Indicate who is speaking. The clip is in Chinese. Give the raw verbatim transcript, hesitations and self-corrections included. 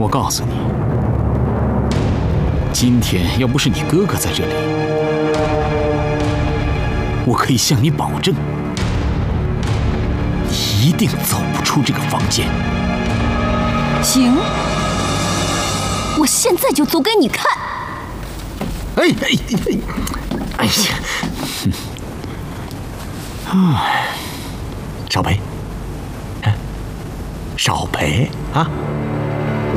Speaker 1: 我告诉你，今天要不是你哥哥在这里，我可以向你保证，你一定走不出这个房间。
Speaker 2: 行，我现在就走给你看。
Speaker 1: 哎哎哎！哎呀，哎，少培，哎，少培啊！